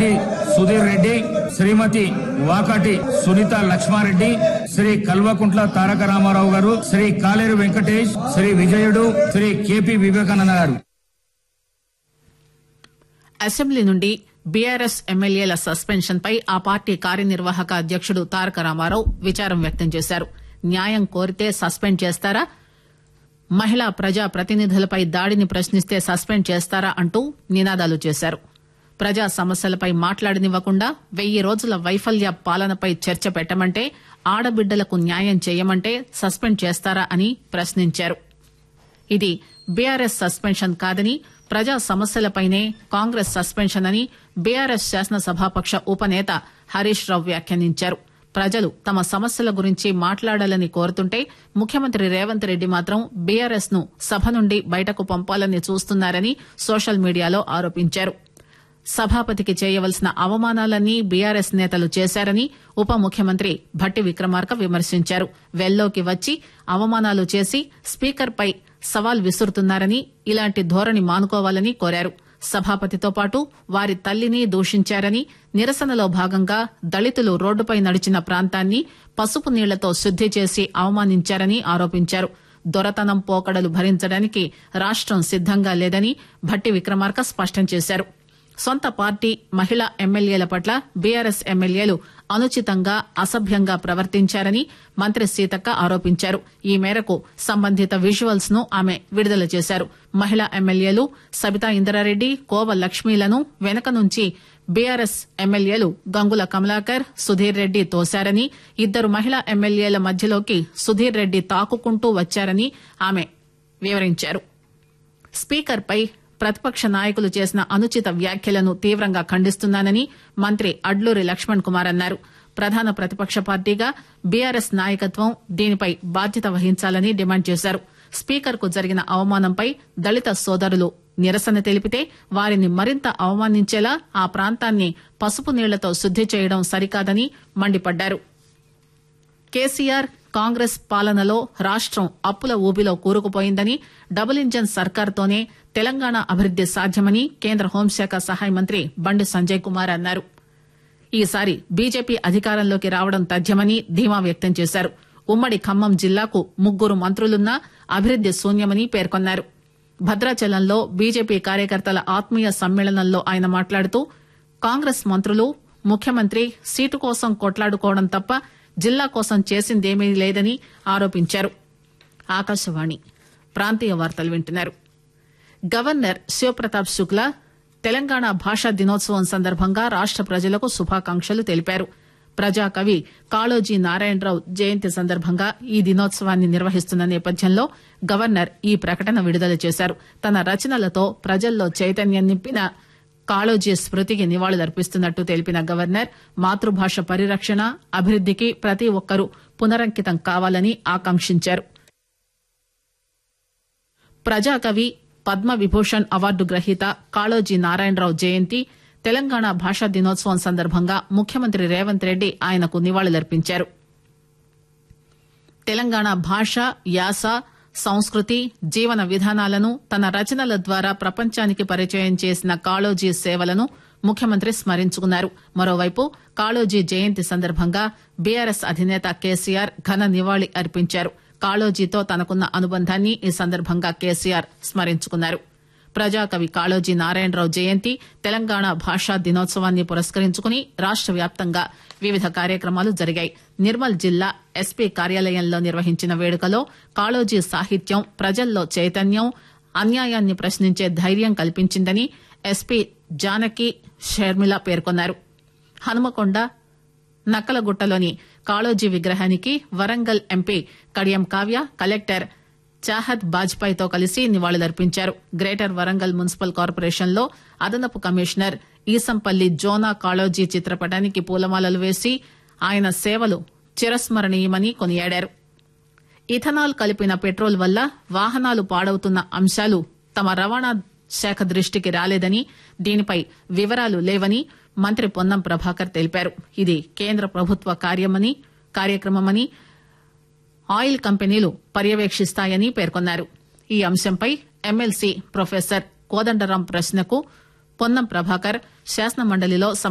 రెడ్డి సుధీర్ రెడ్డి, శ్రీమతి వాకాటి సునీత లక్ష్మారెడ్డి, శ్రీ కల్వకుంట్ల తారక రామారావు గారు, శ్రీ కాలేరు వెంకటేష్, శ్రీ విజయుడు, శ్రీ కెపి వివేకానంద గారు. అసెంబ్లీ నుండి బీఆర్ఎస్ ఎమ్మెల్యేల సస్పెన్షన్ పై ఆ పార్టీ కార్యనిర్వాహక అధ్యకుడు తారక రామారావు విచారం వ్యక్తం చేశారు. న్యాయం కోరితే సస్పెండ్ చేస్తారా, మహిళా ప్రజా ప్రతినిధులపై దాడిని ప్రశ్నిస్తే సస్పెండ్ చేస్తారా అంటూ నినాదాలు చేశారు. ప్రజా సమస్యలపై మాట్లాడనివ్వకుండా 1000 రోజుల వైఫల్య పాలనపై చర్చ పెట్టమంటే, ఆడబిడ్డలకు న్యాయం చేయమంటే సస్పెండ్ చేస్తారా అని ప్రశ్నించారు. ఇది బీఆర్ఎస్ సస్పెన్షన్ కాదని, ప్రజా సమస్యలపైనే కాంగ్రెస్ సస్పెన్షన్ అని బీఆర్ఎస్ శాసనసభాపక్ష ఉపనేత హరీష్ రావు వ్యాఖ్యానించారు. ప్రజలు తమ సమస్యల గురించి మాట్లాడాలని కోరుతుంటే ముఖ్యమంత్రి రేవంత్ రెడ్డి మాత్రం బీఆర్ఎస్ ను సభ నుండి బయటకు పంపాలని చూస్తున్నారని సోషల్ మీడియాలో ఆరోపించారు. సభాపతికి చేయవలసిన అవమానాలన్నీ బీఆర్ఎస్ నేతలు చేశారని ఉప ముఖ్యమంత్రి భట్టి విక్రమార్క విమర్శించారు. వెల్లోకి వచ్చి అవమానాలు చేసి స్పీకర్పై సవాల్ విసురుతున్నారని, ఇలాంటి ధోరణి మానుకోవాలని కోరారు. సభాపతితో పాటు వారి తల్లిని దూషించారని, నిరసనలో భాగంగా దళితులు రోడ్డుపై నడిచిన ప్రాంతాన్ని పసుపు నీళ్లతో శుద్ది చేసి అవమానించారని ఆరోపించారు. దొరతనం పోకడలు భరించడానికి రాష్టం సిద్దంగా లేదని భట్టి విక్రమార్క స్పష్టం చేశారు. సొంత పార్టీ మహిళా ఎమ్మెల్యేల పట్ల బీఆర్ఎస్ ఎమ్మెల్యేలు అనుచితంగా, అసభ్యంగా ప్రవర్తించారని మంత్రి సీతక్క ఆరోపించారు. ఈ మేరకు సంబంధిత విజువల్స్ ను ఆమె విడుదల చేశారు. మహిళా ఎమ్మెల్యేలు సబితా ఇంద్రారెడ్డి, కోవ లక్ష్మీలను వెనక నుంచి బీఆర్ఎస్ ఎమ్మెల్యేలు గంగుల కమలాకర్, సుధీర్ రెడ్డి తోశారని, 2 మహిళా ఎమ్మెల్యేల మధ్యలోకి సుధీర్ రెడ్డి తాకుకుంటూ వచ్చారని ఆమె వివరించారు. స్పీకర్పై ప్రతిపక్ష నాయకులు చేసిన అనుచిత వ్యాఖ్యలను తీవ్రంగా ఖండిస్తున్నానని మంత్రి అడ్లూరి లక్ష్మణ్ కుమార్ అన్నారు. ప్రధాన ప్రతిపక్ష పార్టీగా బీఆర్ఎస్ నాయకత్వం దీనిపై బాధ్యత వహించాలని డిమాండ్ చేశారు. స్పీకర్ కు జరిగిన అవమానంపై దళిత సోదరులు నిరసన తెలిపితే వారిని మరింత అవమానించేలా ఆ ప్రాంతాన్ని పసుపు నీళ్లతో శుద్ది చేయడం సరికాదని మండిపడ్డారు. కేసీఆర్ కాంగ్రెస్ పాలనలో రాష్టం అప్పుల ఊబిలో కూరుకుపోయిందని, డబుల్ ఇంజన్ సర్కార్తోనే తెలంగాణ అభివృద్ది సాధ్యమని కేంద్ర హోంశాఖ సహాయ మంత్రి బండి సంజయ్ కుమార్ అన్నారు. ఈసారి బీజేపీ అధికారంలోకి రావడం తథ్యమని ధీమా వ్యక్తం చేశారు. ఉమ్మడి ఖమ్మం జిల్లాకు 3 మంత్రులున్నా అభివృద్ది శూన్యమని పేర్కొన్నారు. భద్రాచలంలో బీజేపీ కార్యకర్తల ఆత్మీయ సమ్మేళనంలో ఆయన మాట్లాడుతూ, కాంగ్రెస్ మంత్రులు, ముఖ్యమంత్రి సీటు కోసం కొట్లాడుకోవడం తప్ప జిల్లా కోసం చేసిందేమీ లేదని ఆరోపించారు. ఆకాశవాణి ప్రాంతీయ వార్తలు వింటున్నారు. గవర్నర్ శివప్రతాప్ శుక్లా తెలంగాణ భాషా దినోత్సవం సందర్భంగా రాష్ట ప్రజలకు శుభాకాంక్షలు తెలిపారు. ప్రజాకవి కాళోజీ నారాయణరావు జయంతి సందర్భంగా ఈ దినోత్సవాన్ని నిర్వహిస్తున్న నేపథ్యంలో గవర్నర్ ఈ ప్రకటన విడుదల చేశారు. తన రచనలతో ప్రజల్లో చైతన్యం నింపిన కాళోజీ స్మృతికి నివాళులర్పిస్తున్నట్టు తెలిపిన గవర్నర్ మాతృభాష పరిరక్షణ, అభివృద్దికి ప్రతి ఒక్కరూ పునరంకితం కావాలని ఆకాంక్షించారు. ప్రజాకవి, పద్మవిభూషణ్ అవార్డు గ్రహీత కాళోజీ నారాయణరావు జయంతి, తెలంగాణ భాషా దినోత్సవం సందర్భంగా ముఖ్యమంత్రి రేవంత్ రెడ్డి ఆయనకు నివాళులర్పించారు. తెలంగాణ భాష, యాస, సంస్కృతి, జీవన విధానాలను తన రచనల ద్వారా ప్రపంచానికి పరిచయం చేసిన కాళోజీ సేవలను ముఖ్యమంత్రి స్మరించుకున్నారు. మరోవైపు కాళోజీ జయంతి సందర్భంగా బీఆర్ఎస్ అధినేత కేసీఆర్ ఘన నివాళి అర్పించారు. కాళోజీతో తనకున్న అనుబంధాన్ని ఈ సందర్భంగా కేసీఆర్ స్మరించుకున్నారు. ప్రజాకవి కాళోజీ నారాయణరావు జయంతి, తెలంగాణ భాషా దినోత్సవాన్ని పురస్కరించుకుని రాష్ట వ్యాప్తంగా వివిధ కార్యక్రమాలు జరిగాయి. నిర్మల్ జిల్లా ఎస్పీ కార్యాలయంలో నిర్వహించిన వేడుకలో కాళోజీ సాహిత్యం ప్రజల్లో చైతన్యం, అన్యాయాన్ని ప్రశ్నించే ధైర్యం కల్పించిందని ఎస్పీ జానకి షర్మిల పేర్కొన్నారు. హనుమకొండ నక్కలగుట్టలోని కాళోజీ విగ్రహానికి వరంగల్ ఎంపీ కడియం కావ్య, కలెక్టర్ చాహద్ బాజ్పాయ్తో కలిసి నివాళులర్పించారు. గ్రేటర్ వరంగల్ మున్సిపల్ కార్పొరేషన్ లో అదనపు కమిషనర్ ఈసంపల్లి జోనా కాళోజీ చిత్రపటానికి పూలమాలలు వేసి ఆయన సేవలు చిరస్మరణీయమని కొనియాడారు. ఇథనాల్ కలిపిన పెట్రోల్ వల్ల వాహనాలు పాడవుతున్న అంశాలు తమ రవాణా శాఖ దృష్టికి రాలేదని, దీనిపై వివరాలు లేవని మంత్రి పొన్నం ప్రభాకర్ తెలిపారు. ఇది కేంద్ర ప్రభుత్వ కార్యక్రమమని, ఆయిల్ కంపెనీలు పర్యవేక్షిస్తాయని పేర్కొన్నారు. ఈ అంశంపై ఎమ్మెల్సీ ప్రొఫెసర్ కోదండరాం ప్రశ్నకు పొన్నం ప్రభాకర్ శాసనమండలిలో